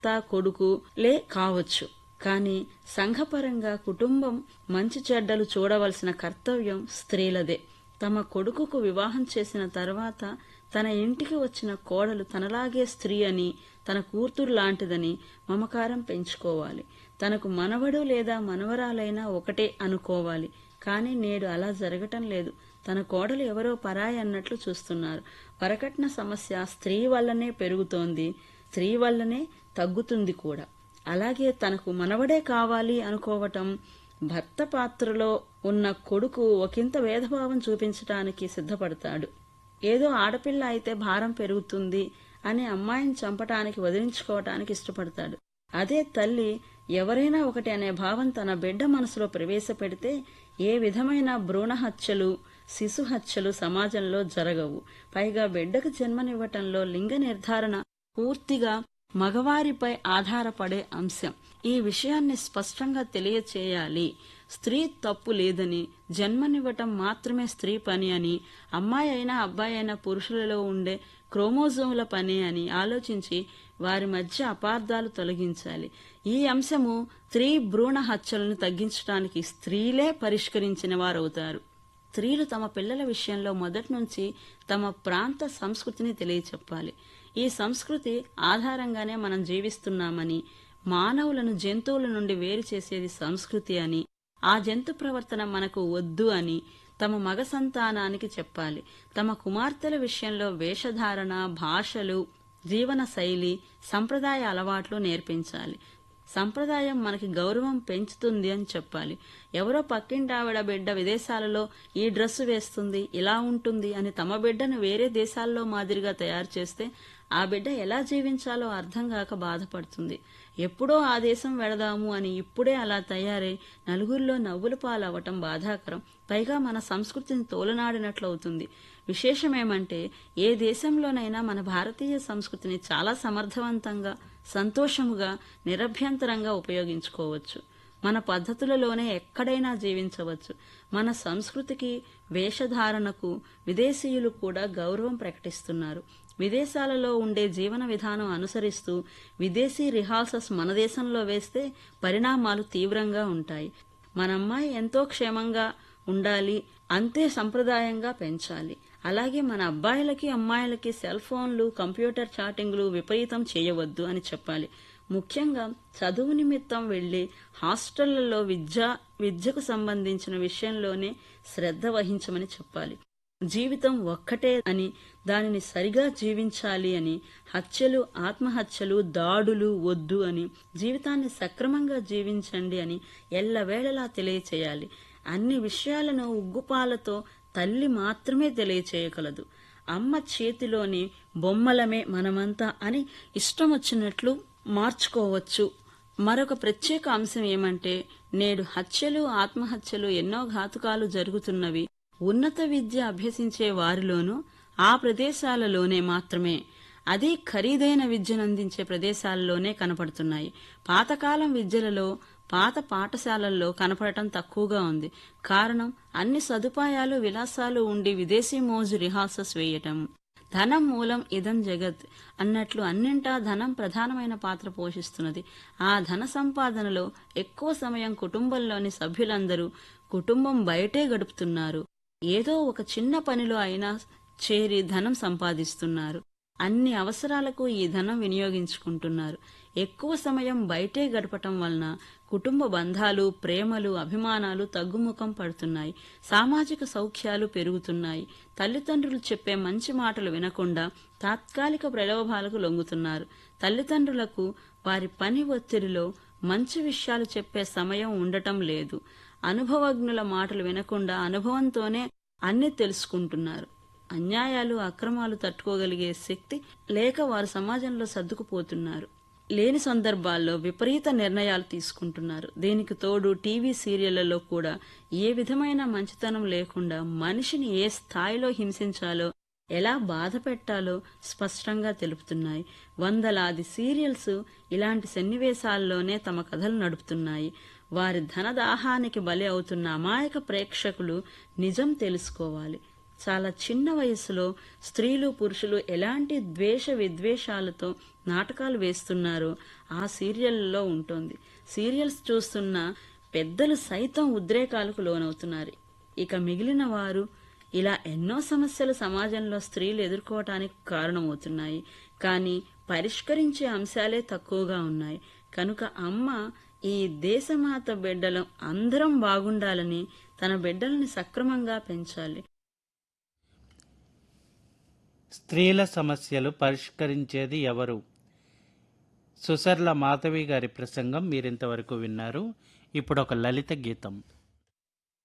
కొడుకులే కావచ్చు. కానీ సంఘపరంగా కుటుంబం మంచి చెడ్డలు చూడవలసిన కర్తవ్యం స్త్రీలదే. తమ కొడుకుకు వివాహం చేసిన తర్వాత తన ఇంటికి వచ్చిన కోడలు తనలాగే స్త్రీ అని, తన కూతురు లాంటిదని మమకారం పెంచుకోవాలి. తనకు మనవడు లేదా మనవరాలైనా ఒకటే అనుకోవాలి. కానీ నేడు అలా జరగటం లేదు. తన కోడలు ఎవరో పరాయి అన్నట్లు చూస్తున్నారు. వరకట్న సమస్య స్త్రీ వల్లనే పెరుగుతోంది, స్త్రీ వల్లనే తగ్గుతుంది కూడా. అలాగే తనకు మనవడే కావాలి అనుకోవటం, భర్త పాత్రలో ఉన్న కొడుకు ఒకంత భేదభావం చూపించటానికి సిద్ధపడతాడు. ఏదో ఆడపిల్ల అయితే భారం పెరుగుతుంది అని అమ్మాయిని చంపటానికి వదిలించుకోవటానికి ఇష్టపడతాడు. అదే తల్లి ఎవరైనా ఒకటి అనే భావం తన బిడ్డ మనసులో ప్రవేశపెడితే ఏ విధమైన భ్రూణ హత్యలు, శిశు హత్యలు సమాజంలో జరగవు. పైగా బిడ్డకు జన్మనివ్వటంలో లింగ నిర్ధారణ పూర్తిగా మగవారిపై ఆధారపడే అంశం. ఈ విషయాన్ని స్పష్టంగా తెలియచేయాలి. స్త్రీ తప్పు లేదని, జన్మనివ్వటం మాత్రమే స్త్రీ పని అని, అమ్మాయి అయినా అబ్బాయి అయినా పురుషులలో ఉండే క్రోమోజోముల పని అని ఆలోచించి వారి మధ్య అపార్థాలు తొలగించాలి. ఈ అంశము స్త్రీ భ్రూణ హత్యలను తగ్గించడానికి స్త్రీలే పరిష్కరించిన వారవుతారు. స్త్రీలు తమ పిల్లల విషయంలో మొదటి నుంచి తమ ప్రాంత సంస్కృతిని తెలియచెప్పాలి. ఈ సంస్కృతి ఆధారంగానే మనం జీవిస్తున్నామని, మానవులను జంతువుల నుండి వేరు చేసేది సంస్కృతి అని, ఆ జంతు ప్రవర్తన మనకు వద్దు అని తమ మగ సంతానానికి చెప్పాలి. తమ కుమార్తెల విషయంలో వేషధారణ, భాషలు, జీవన శైలి, సంప్రదాయ అలవాట్లు నేర్పించాలి. సంప్రదాయం మనకి గౌరవం పెంచుతుంది అని చెప్పాలి. ఎవరో పక్కింటావిడ బిడ్డ విదేశాలలో ఈ డ్రెస్సు వేస్తుంది, ఇలా ఉంటుంది అని తమ బిడ్డను వేరే దేశాల్లో మాదిరిగా తయారు చేస్తే ఆ బిడ్డ ఎలా జీవించాలో అర్థం కాక బాధపడుతుంది. ఎప్పుడో ఆ దేశం వెళదాము అని ఇప్పుడే అలా తయారై నలుగురిలో నవ్వుల పాలవటం బాధాకరం. పైగా మన సంస్కృతిని తోలనాడినట్లవుతుంది. విశేషమేమంటే ఏ దేశంలోనైనా మన భారతీయ సంస్కృతిని చాలా సమర్థవంతంగా, సంతోషముగా, నిరభ్యంతరంగా ఉపయోగించుకోవచ్చు. మన పద్ధతులలోనే ఎక్కడైనా జీవించవచ్చు. మన సంస్కృతికి, వేషధారణకు విదేశీయులు కూడా గౌరవం ప్రకటిస్తున్నారు. విదేశాలలో ఉండే జీవన విధానం అనుసరిస్తూ విదేశీ రిహార్సల్స్ మన దేశంలో వేస్తే పరిణామాలు తీవ్రంగా ఉంటాయి. మన అమ్మాయి ఎంతో క్షేమంగా ఉండాలి, అంతే సంప్రదాయంగా పెంచాలి. అలాగే మన అబ్బాయిలకి, అమ్మాయిలకి సెల్ ఫోన్లు, కంప్యూటర్ చాటింగ్లు విపరీతం చేయవద్దు అని చెప్పాలి. ముఖ్యంగా చదువు నిమిత్తం వెళ్లి హాస్టళ్లలో విద్యకు సంబంధించిన విషయంలోనే శ్రద్ధ వహించమని చెప్పాలి. జీవితం ఒక్కటే అని, దానిని సరిగా జీవించాలి అని, హత్యలు, ఆత్మహత్యలు, దాడులు వద్దు అని, జీవితాన్ని సక్రమంగా జీవించండి అని ఎల్లవేళలా తెలియచేయాలి. అన్ని విషయాలను ఉగ్గుపాలతో తల్లి మాత్రమే తెలియచేయగలదు. అమ్మ చేతిలోని బొమ్మలమే మనమంతా అని ఇష్టం వచ్చినట్లు మార్చుకోవచ్చు. మరొక ప్రత్యేక అంశం ఏమంటే, నేడు హత్యలు, ఆత్మహత్యలు, ఎన్నో ఘాతుకాలు జరుగుతున్నవి ఉన్నత విద్య అభ్యసించే వారిలోనూ, ఆ ప్రదేశాలలోనే మాత్రమే, అదే ఖరీదైన విద్యనందించే ప్రదేశాల్లోనే కనపడుతున్నాయి. పాతకాలం విద్యలలో, పాత పాఠశాలల్లో కనపడటం తక్కువగా ఉంది. కారణం అన్ని సదుపాయాలు, విలాసాలు ఉండి విదేశీ మోజు రిహార్సల్స్ వేయటం. ధనం మూలం ఇదం జగత్ అన్నట్లు అన్నింటా ధనం ప్రధానమైన పాత్ర పోషిస్తున్నది. ఆ ధన సంపాదనలో ఎక్కువ సమయం కుటుంబంలోని సభ్యులందరూ కుటుంబం బయటే గడుపుతున్నారు. ఏదో ఒక చిన్న పనిలో అయినా చేరి ధనం సంపాదిస్తున్నారు. అన్ని అవసరాలకు ఈ ధనం వినియోగించుకుంటున్నారు. ఎక్కువ సమయం బయటే గడపటం వలన కుటుంబ బంధాలు, ప్రేమలు, అభిమానాలు తగ్గుముఖం పడుతున్నాయి. సామాజిక సౌఖ్యాలు పెరుగుతున్నాయి. తల్లిదండ్రులు చెప్పే మంచి మాటలు వినకుండా తాత్కాలిక ప్రలోభాలకు లొంగుతున్నారు. తల్లిదండ్రులకు వారి పని ఒత్తిడిలో మంచి విషయాలు చెప్పే సమయం ఉండటం లేదు. అనుభవజ్ఞుల మాటలు వినకుండా అనుభవంతోనే అన్ని తెలుసుకుంటున్నారు. అన్యాయాలు, అక్రమాలు తట్టుకోగలిగే శక్తి లేక వారు సమాజంలో సర్దుకుపోతున్నారు. లేని సందర్భాల్లో విపరీత నిర్ణయాలు తీసుకుంటున్నారు. దీనికి తోడు టీవీ సీరియళ్లలో కూడా ఏ విధమైన మంచితనం లేకుండా మనిషిని ఏ స్థాయిలో హింసించాలో, ఎలా బాధ పెట్టాలో స్పష్టంగా తెలుపుతున్నాయి. వందలాది సీరియల్స్ ఇలాంటి సన్నివేశాల్లోనే తమ కథలు నడుపుతున్నాయి. వారి ధనదాహానికి బలి అవుతున్న అమాయక ప్రేక్షకులు నిజం తెలుసుకోవాలి. చాలా చిన్న వయసులో స్త్రీలు, పురుషులు ఎలాంటి ద్వేష విద్వేషాలతో నాటకాలు వేస్తున్నారో ఆ సీరియల్లో ఉంటుంది. సీరియల్స్ చూస్తున్న పెద్దలు సైతం ఉద్రేకాలకు లోనవుతున్నారు. ఇక మిగిలిన వారు ఇలా ఎన్నో సమస్యలు సమాజంలో స్త్రీలు ఎదుర్కోవటానికి కారణమవుతున్నాయి. కానీ పరిష్కరించే అంశాలే తక్కువగా ఉన్నాయి. కనుక అమ్మ ఈ దేశమాత బిడ్డలం అందరం బాగుండాలని తన బిడ్డల్ని సక్రమంగా పెంచాలి. స్త్రీల సమస్యలు పరిష్కరించేది ఎవరు? సుసర్ల మాధవి గారి ప్రసంగం మీరింతవరకు విన్నారు. ఇప్పుడు ఒక లలిత గీతం.